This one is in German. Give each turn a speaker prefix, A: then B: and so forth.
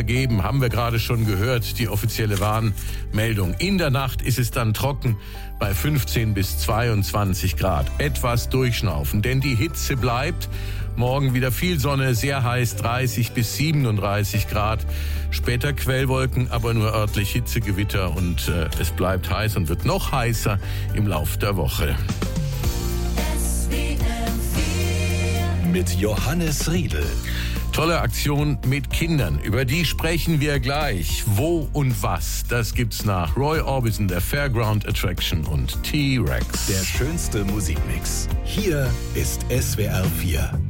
A: geben, haben wir gerade schon gehört, die offizielle Warnmeldung. In der Nacht ist es dann trocken bei 15 bis 22 Grad. Etwas durchschnaufen, denn die Hitze bleibt. Morgen wieder viel Sonne, sehr heiß, 30 bis 37 Grad. Später Quellwolken, aber nur örtlich Hitzegewitter und es bleibt heiß und wird noch heißer im Lauf der Woche.
B: Mit Johannes Riedl.
A: Tolle Aktion mit Kindern, über die sprechen wir gleich. Wo und was, das gibt's nach Roy Orbison, der Fairground Attraction und T-Rex.
B: Der schönste Musikmix. Hier ist SWR 4.